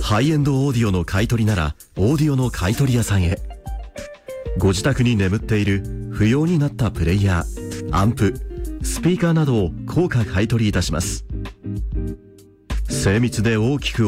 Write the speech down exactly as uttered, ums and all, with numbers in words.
ハイエンドオーディオの買い取りならオーディオの買い取り屋さんへ。ご自宅に眠っている不要になったプレイヤー、アンプ、スピーカーなどを高価買い取りいたします。精密で大きく